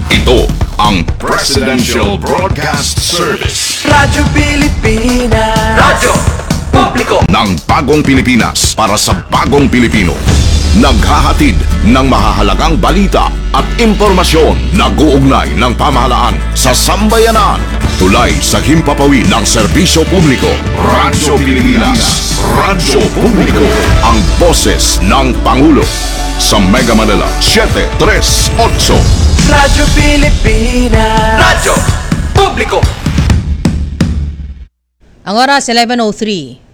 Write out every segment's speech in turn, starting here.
Ito ang Presidential Broadcast Service. Radyo Pilipinas. Radyo Publiko Ng bagong Pilipinas para sa bagong Pilipino. Naghahatid ng mahahalagang balita at impormasyon na guugnay ng pamahalaan sa sambayanan. Tulay sa himpapawid ng serbisyo publiko. Radyo Pilipinas. Radyo Publiko. Ang boses ng Pangulo. Sa Mega Manila, 738. Radyo Pilipinas. Radyo Publiko. Ang oras, 11:03.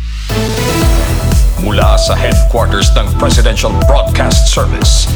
Mula sa headquarters ng Presidential Broadcast Service.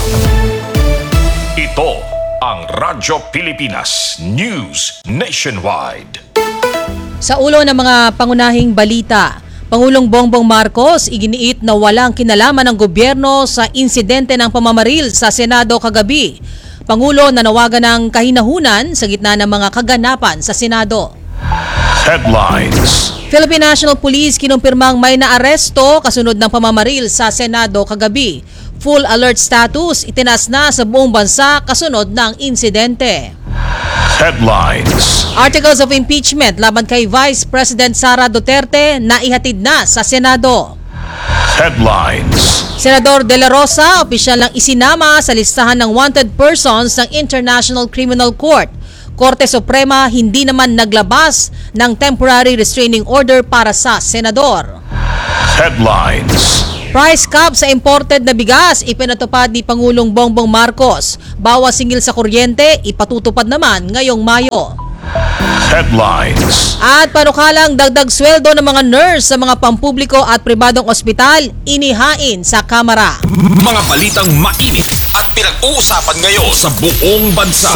Ito ang Radyo Pilipinas News Nationwide. Sa ulo ng mga pangunahing balita, Pangulong Bongbong Marcos iginiit na walang kinalaman ng gobyerno sa insidente ng pamamaril sa Senado kagabi. Pangulo nanawagan ng kahinahunan sa gitna ng mga kaganapan sa Senado. Headlines. Philippine National Police kinumpirmang may naaresto kasunod ng pamamaril sa Senado kagabi. Full alert status itinaas na sa buong bansa kasunod ng insidente. Headlines. Articles of impeachment laban kay Vice President Sara Duterte na ihatid na sa Senado. Headlines. Senador De La Rosa, opisyal lang isinama sa listahan ng wanted persons ng International Criminal Court. Korte Suprema hindi naman naglabas ng temporary restraining order para sa senador. Headlines. Price cap sa imported na bigas ipinatupad ni Pangulong Bongbong Marcos. Bawas singil sa kuryente ipatutupad naman ngayong Mayo. Headlines. At panukalang dagdag sweldo ng mga nurse sa mga pampubliko at pribadong ospital inihain sa Kamara. Mga balitang mainit at pinag-uusapan ngayon sa buong bansa.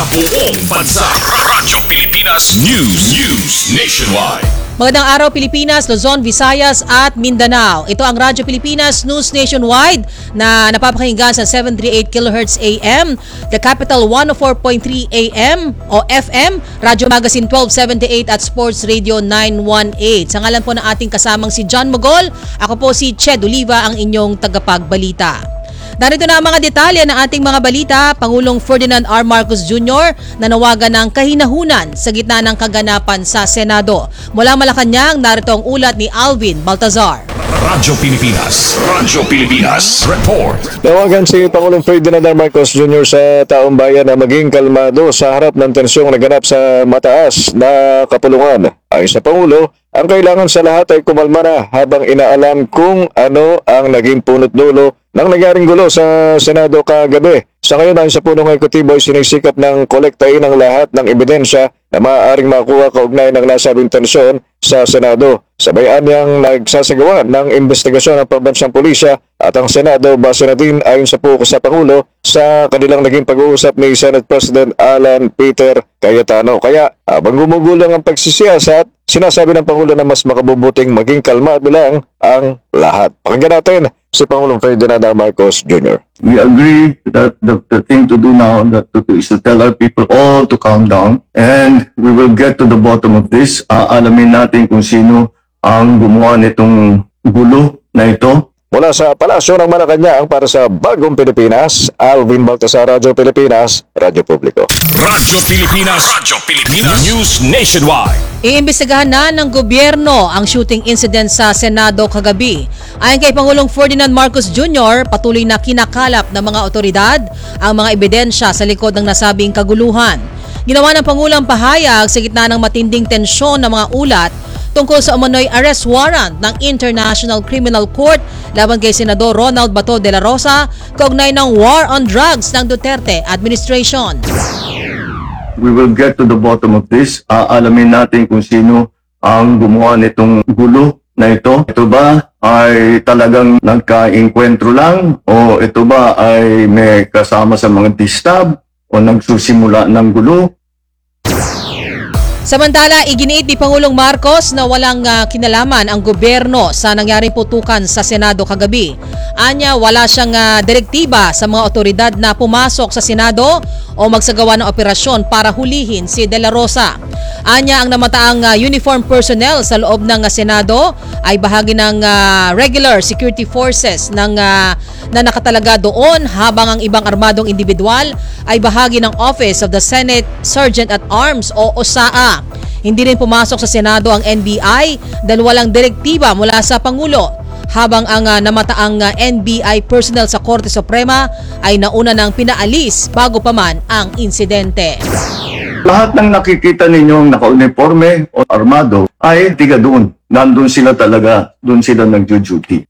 Radyo Pilipinas News Nationwide. Magandang araw Pilipinas, Luzon, Visayas at Mindanao. Ito ang Radyo Pilipinas News Nationwide na napapakinggan sa 738 kHz AM, The Capital 104.3 AM o FM, Radyo Magazine 1278 at Sports Radio 918. Sa ngalan po ng ating kasamang si John Mogol, ako po si Ched Oliva ang inyong tagapagbalita. Narito na ang mga detalye ng ating mga balita. Pangulong Ferdinand R. Marcos Jr. nanawagan ng kahinahunan sa gitna ng kaganapan sa Senado. Mula Malacanang, narito ang ulat ni Alvin Baltazar. Radyo Pilipinas Report. Nawagan si Pangulong Ferdinand R. Marcos Jr. sa taong bayan na maging kalmado sa harap ng tensyong naganap sa mataas na kapulungan. Ayon sa Pangulo, ang kailangan sa lahat ay kumalma na habang inaalam kung ano ang naging punot dulo ng nangyaring gulo sa Senado kagabi. Sa ngayon, ayon sa punong ekutibo ay sinisikap ng kolektahin ang lahat ng ebidensya na maaaring makuha kaugnay ng nasabing tensyon sa Senado. Sabayan niyang nagsasagawa ng investigasyon ng pambansang pulisya at ang Senado base na din ayon sa sa Pangulo sa kanilang naging pag-uusap ni Senate President Alan Peter Cayetano. Kaya habang gumugulang ang pagsisiyasat, sinasabi ng Pangulo na mas makabubuting maging kalmado lang ang lahat. Pakinggan natin si Pangulong Ferdinand R. Marcos Jr. We agree that the thing to do now is to tell our people all to calm down, and we will get to the bottom of this. Alamin natin kung sino ang gumawa nitong gulo na ito. Mula sa Palasyo ng Malacanang para sa Bagong Pilipinas, Alvin Baltasar, Radyo Pilipinas, Radyo Publiko. Radyo Pilipinas News Nationwide. Iimbestigahan na ng gobyerno ang shooting incident sa Senado kagabi. Ayon kay Pangulong Ferdinand Marcos Jr., patuloy na kinakalap ng mga otoridad ang mga ebidensya sa likod ng nasabing kaguluhan. Ginawa ng Pangulo ang pahayag sa gitna ng matinding tensyon ng mga ulat tungkol sa umano'y arrest warrant ng International Criminal Court laban kay Senador Ronald Bato de la Rosa kaugnay ng war on drugs ng Duterte administration. We will get to the bottom of this. Alamin natin kung sino ang gumawa nitong gulo na ito. Ito ba ay talagang nagka-enkwentro lang o ito ba ay may kasama sa mga distab o nagsusimula ng gulo? Samantala, iginiit ni Pangulong Marcos na walang kinalaman ang gobyerno sa nangyaring putukan sa Senado kagabi. Anya, wala siyang direktiba sa mga otoridad na pumasok sa Senado o magsagawa ng operasyon para hulihin si De La Rosa. Anya ang namataang uniform personnel sa loob ng Senado ay bahagi ng regular security forces na nakatalaga doon, habang ang ibang armadong individual ay bahagi ng Office of the Senate Sergeant at Arms o OSAA. Hindi rin pumasok sa Senado ang NBI dahil walang direktiba mula sa Pangulo, habang ang namataang NBI personnel sa Korte Suprema ay nauna ng pinaalis bago pa man ang insidente. Lahat ng nakikita ninyong naka-uniforme o armado ay tiga doon. Nandun sila talaga, doon sila nag-duty.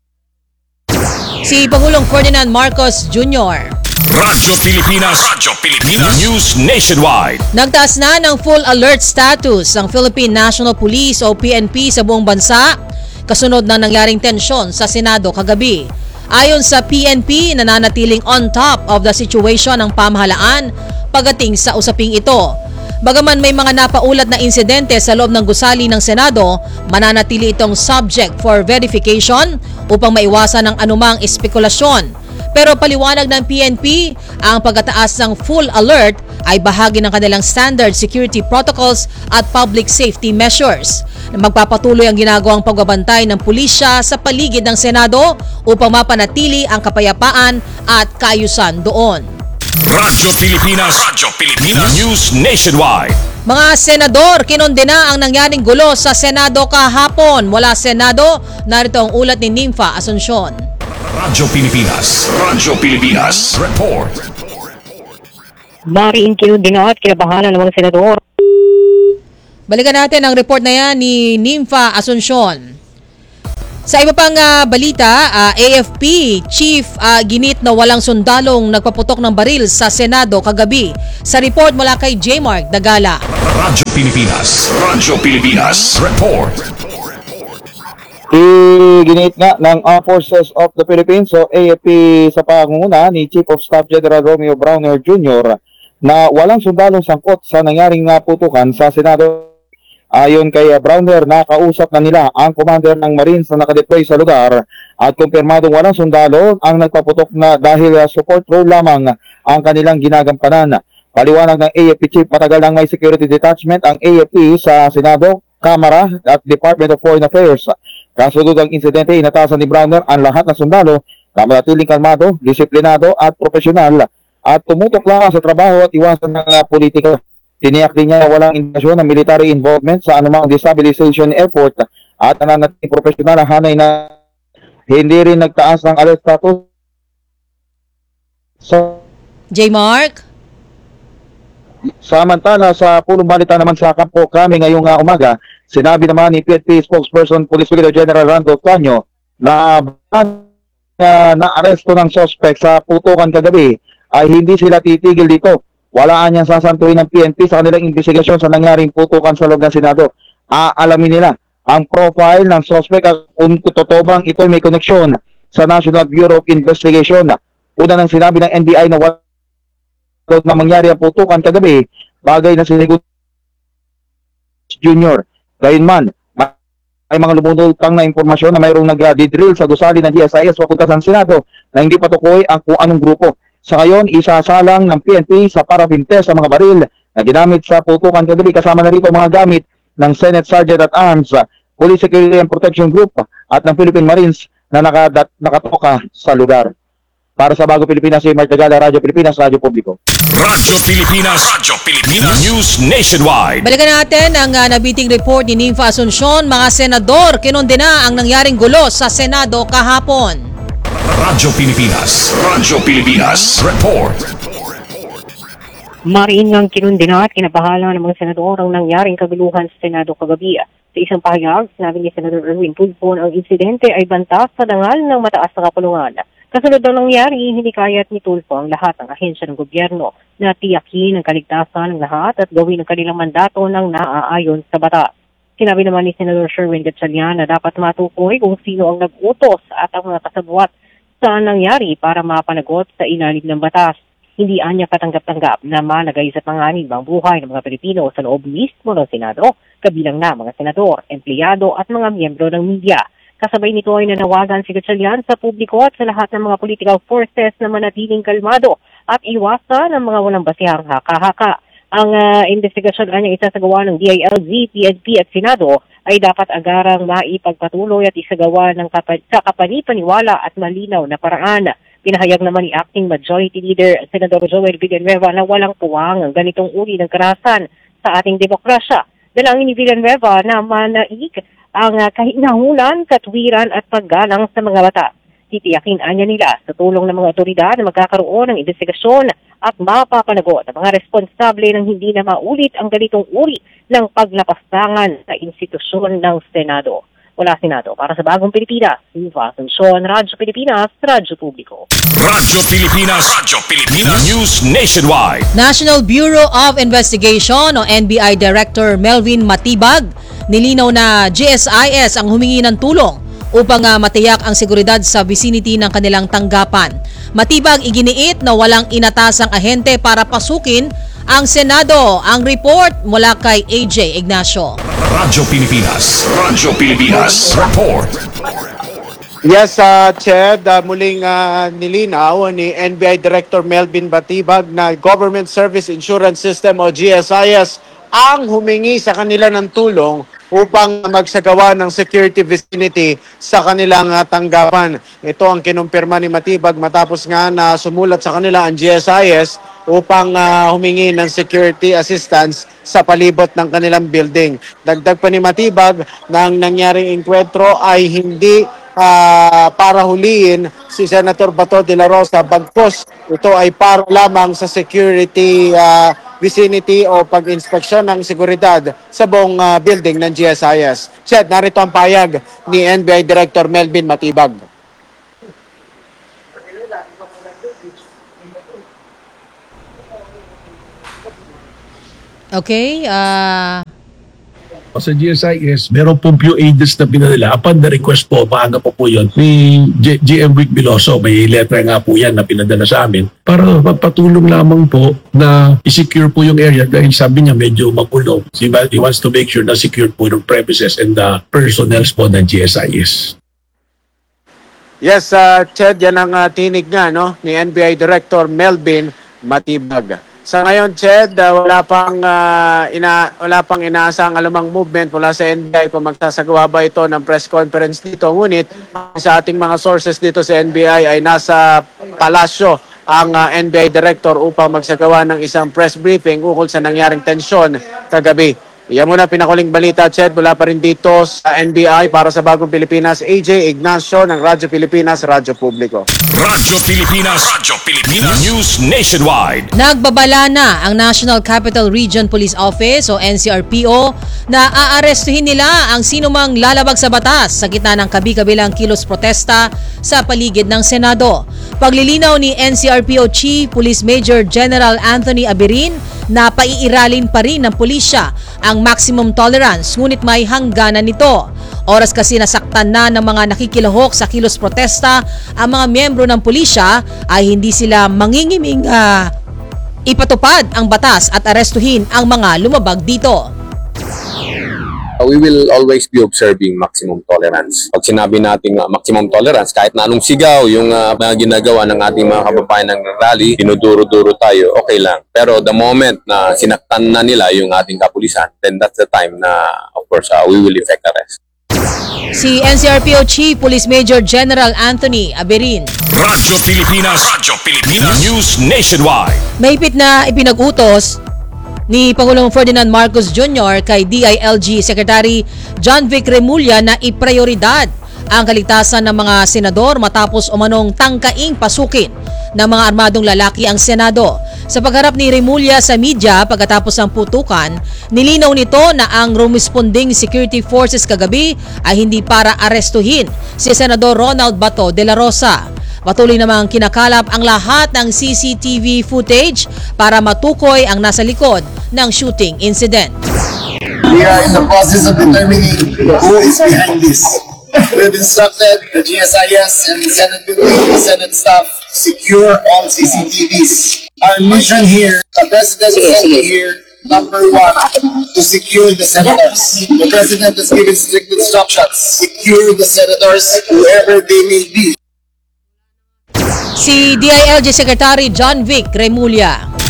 Si Pangulong Ferdinand Marcos Jr. Radyo Pilipinas News Nationwide. Nagtaas na ng full alert status ang Philippine National Police o PNP sa buong bansa kasunod ng nangyaring tensyon sa Senado kagabi. Ayon sa PNP, nananatiling on top of the situation ang pamahalaan pagdating sa usaping ito. Bagaman may mga napaulat na insidente sa loob ng gusali ng Senado, mananatili itong subject for verification upang maiwasan ang anumang espekulasyon. Pero paliwanag ng PNP, ang pagkataas ng full alert ay bahagi ng kanilang standard security protocols at public safety measures. Magpapatuloy ang ginagawang pagbabantay ng pulisya sa paligid ng Senado upang mapanatili ang kapayapaan at kaayusan doon. Radyo Pilipinas News Nationwide. Mga senador, kinondena ang nangyaring gulo sa Senado kahapon. Mula Senado, narito ang ulat ni Nympha Asuncion. Radyo Pilipinas Report. Mariing kinundina at kinabahala ng mga senador. Balikan natin ang report na yan ni Nympha Asuncion. Sa iba pang balita, AFP Chief ginit na walang sundalong nagpaputok ng baril sa Senado kagabi. Sa report mula kay J. Mark Dagala. Radyo Pilipinas Report. Iginit nga ng Armed Forces of the Philippines o AFP sa pangunguna ni Chief of Staff General Romeo Browner Jr. na walang sundalong sangkot sa nangyaring putukan sa Senado. Ayon kay Browner, nakausap na nila ang commander ng Marines na nakadeploy sa lugar at kumpirmadong walang sundalo ang nagpaputok na dahil support role lamang ang kanilang ginagampanan. Paliwanag ng AFP Chief, matagal nang may security detachment ang AFP sa Senado, Kamara at Department of Foreign Affairs. Kasunod ang insidente, inatasan ni Browner ang lahat ng sundalo na manatiling kalmado, disiplinado at profesional at tumutok lang sa trabaho at iwasan ng politika. Tiniyak din niya walang indikasyon ng military involvement sa anumang destabilization effort at nananatiling profesional ang hanay na hindi rin nagtaas ng alert status. J. Mark? Samantala, sa pulong balita naman sa kampo kami ngayong umaga, sinabi naman ni PNP spokesperson Police Brigadier General Randolph Canyo na na-aresto ng suspect sa putukan kagabi ay hindi sila titigil dito. Walaan niyang sasantuin ng PNP sa kanilang investigasyon sa nangyaring putukan sa loob ng Senado. Aalamin nila ang profile ng suspect at kung totoo bang ito may koneksyon sa National Bureau of Investigation. Una nang sinabi ng NBI na wala na mangyari ang putukan kagabi, bagay na sinigot Junior. Gayunman, may mga lumulutang na impormasyon na mayroong nag-drill sa gusali ng DSIS papunta sa Senado na hindi patukoy ang kung anong grupo. Sa ngayon, isasalang ng PNP sa paraffin test sa mga baril na ginamit sa putukan kagabi, kasama na rito mga gamit ng Senate Sergeant at Arms, Police Security and Protection Group at ng Philippine Marines na nakatoka sa lugar. Para sa Bago Pilipinas, si Mark Tagala, Radyo Pilipinas, Radyo Publiko. Radyo Pilipinas News Nationwide. Balikan natin ang nabiting report ni Nympha Asuncion. Mga senador, kinondena ang nangyaring gulo sa Senado kahapon. Radyo Pilipinas Report. Mariing ang kinundina at kinabahala ng mga senador ang nangyaring kaguluhan sa Senado kagabi. Sa isang pahayag, sinabi ni Senator Erwin Tulfo ang insidente ay banta sa dangal ng mataas na kapulungan. Kasunod ng nangyari, hindi kaya't ni Tulfo ang lahat ng ahensya ng gobyerno na tiyakin ang kaligtasan ng lahat at gawin ang kanilang mandato ng naaayon sa batas. Sinabi naman ni Senator Sherwin Gatchalian na dapat matukoy kung sino ang nag-utos at ang mga kasabwat sa nangyari para mapanagot sa ilalim ng batas. Hindi anya katanggap-tanggap na malagay sa panganib ang buhay ng mga Pilipino sa loob mismo ng Senado, kabilang na mga senador, empleyado at mga miyembro ng media. Kasabay nito ay nanawagan si Gatchalian sa publiko at sa lahat ng mga political forces na manatiling kalmado at iwasan ang mga walang basihang haka-haka. Ang investigasyon na isasagawa ng DILG, PNP at Senado ay dapat agarang maipagpatuloy at isagawa sa kapani-paniwala at malinaw na paraan. Pinahayag naman ni Acting Majority Leader Senador Joel Villanueva na walang puwang ang ganitong uri ng karahasan sa ating demokrasya. Dalangin ni Villanueva na manaig ang kahinahunan, katwiran at paggalang sa mga bata. Titiyakin anya nila sa tulong ng mga otoridad na magkakaroon ng investigasyon at mapapanagot ang mga responsable ng hindi na maulit ang ganitong uri ng paglapastangan sa institusyon ng Senado. Wala Senado. Para sa Bagong Pilipinas, Eva Asuncion, Radyo Pilipinas, Radyo Publiko. Radyo Pilipinas News Nationwide. National Bureau of Investigation o NBI Director Melvin Matibag nilinaw na GSIS ang humingi ng tulong upang matiyak ang seguridad sa vicinity ng kanilang tanggapan. Matibag iginiit na walang inatasang ahente para pasukin ang Senado. Ang report mula kay AJ Ignacio. Radyo Pilipinas Report. Yes, Chad, muling nilinaw ni NBI Director Melvin Matibag na Government Service Insurance System o GSIS ang humingi sa kanila ng tulong upang magsagawa ng security vicinity sa kanilang tanggapan. Ito ang kinumpirma ni Matibag matapos nga na sumulat sa kanila ang GSIS upang humingi ng security assistance sa palibot ng kanilang building. Dagdag pa ni Matibag na ang nangyaring enkwentro ay hindi para huliin si Senator Bato de la Rosa, bagkus ito ay para lamang sa security vicinity o pag-inspeksyon ng seguridad sa buong building ng GSIS. Chad, narito ang payag ni NBI Director Melvin Matibag. Okay, sa GSIS, meron pong few agents na pinadala. Upon the request po, maaga pa po yun, ni GM Vic Biloso, may letter nga po yan na pinadala sa amin para magpatulong lamang po na i-secure po yung area dahil sabi niya medyo magulo. He wants to make sure na secure po yung premises and the personnel po ng GSIS. Yes, Chad, yan ang tinig nga ni NBI Director Melvin Matibag. Sa ngayon, Chad, wala pang inaasang alamang movement mula sa NBI kung magsasagawa ba ito ng press conference dito. Ngunit sa ating mga sources dito sa NBI ay nasa palasyo ang NBI Director upang magsagawa ng isang press briefing ukol sa nangyaring tensyon kagabi. Iyan muna pinakuling balita, Chad, mula pa rin dito sa NBI para sa Bagong Pilipinas. AJ Ignacio ng Radyo Pilipinas, Radyo Publiko. Radyo Pilipinas News Nationwide. nagbabala na ang National Capital Region Police Office o NCRPO na aarestuhin nila ang sinumang lalabag sa batas sa gitna ng kabi-kabilang kilos protesta sa paligid ng Senado. Paglilinaw ni NCRPO Chief Police Major General Anthony Abirin na paiiralin pa rin ng pulisya ang maximum tolerance ngunit may hangganan nito. Oras kasi nasaktan na ng mga nakikilahok sa kilos protesta ang mga miyembro ng pulisya ay hindi sila mangingiming ipatupad ang batas at arestuhin ang mga lumabag dito. We will always be observing maximum tolerance. Pag sinabi natin maximum tolerance, kahit na anong sigaw yung ginagawa ng ating mga kababayan ng rally, dinuduro-duro tayo, okay lang. Pero the moment na sinaktan na nila yung ating kapulisan, then that's the time na, of course, we will effect arrest. Si NCRPO Chief Police Major General Anthony Abirin. Radyo Pilipinas News Nationwide. Mahigpit na ipinag-utos ni Pangulong Ferdinand Marcos Jr. kay DILG Secretary John Vic Remulla na iprioridad ang kaligtasan ng mga senador matapos umanong tangkaing pasukin ng mga armadong lalaki ang Senado. Sa pagharap ni Remulla sa media pagkatapos ng putukan, nilinaw nito na ang responding security forces kagabi ay hindi para arestuhin si Senador Ronald Bato de la Rosa. Patuloy namang kinakalap ang lahat ng CCTV footage para matukoy ang nasa likod ng shooting incident. We are in the process of determining who is behind this. We've instructed the GSIS and the Senate staff to secure all CCTVs. Our mission here, the President is here, number one, to secure the senators. The President has given strict instructions, secure the senators whoever they may be. Si DILG Secretary John Vic Remulla.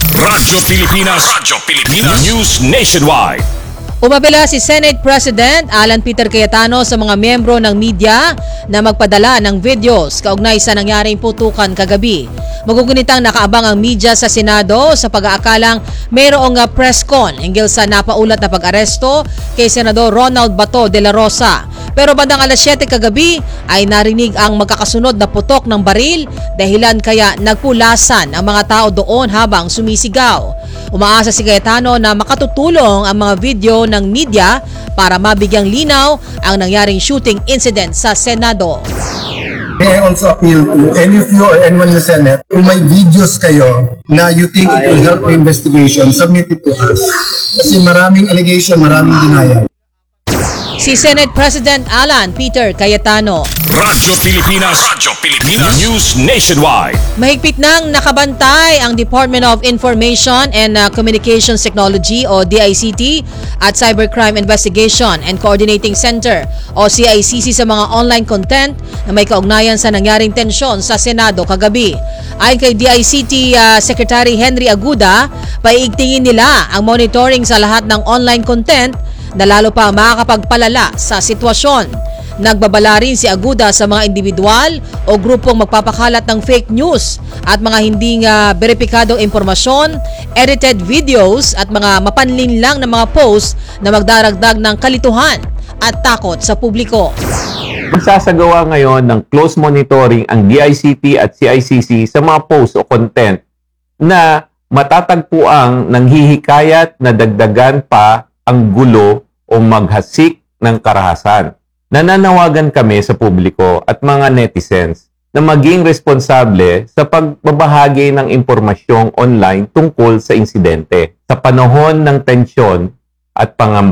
Radyo Pilipinas News Nationwide. Umapela si Senate President Alan Peter Cayetano sa mga miyembro ng media na magpadala ng videos kaugnay sa nangyaring putukan kagabi. Magugunitang nakaabang ang media sa Senado sa pag-aakalang mayroong press con hinggil sa napaulat na pag-aresto kay Senador Ronald Bato de la Rosa. Pero bandang alas 7 kagabi ay narinig ang magkakasunod na putok ng baril, dahilan kaya nagpulasan ang mga tao doon habang sumisigaw. Umaasa si Cayetano na makatutulong ang mga video ng media para mabigyang linaw ang nangyaring shooting incident sa Senado. May I also appeal to any of you or anyone in the Senate, kung may videos kayo na you think it will help the investigation, submit it to us. Kasi maraming allegation, maraming denial. Si Senate President Alan Peter Cayetano. Radyo Pilipinas News Nationwide. Mahigpit nang nakabantay ang Department of Information and Communications Technology o DICT at Cybercrime Investigation and Coordinating Center o CICC sa mga online content na may kaugnayan sa nangyaring tensyon sa Senado kagabi. Ayon kay DICT Secretary Henry Aguda, paiigtingin nila ang monitoring sa lahat ng online content na lalo pa makakapagpalala sa sitwasyon. Nagbabala rin si Aguda sa mga individual o grupong magpapakalat ng fake news at mga hindi beripikadong impormasyon, edited videos at mga mapanlinlang na mga posts na magdaragdag ng kalituhan at takot sa publiko. Magsasagawa ngayon ng close monitoring ang DICT at CICC sa mga posts o content na matatagpuang nanghihikayat na dagdagan pa ang gulo o maghasik ng karahasan. Nananawagan kami sa publiko at mga netizens na maging responsable sa pagbabahagi ng impormasyong online tungkol sa insidente. Sa panahon ng tensyon at pangamba,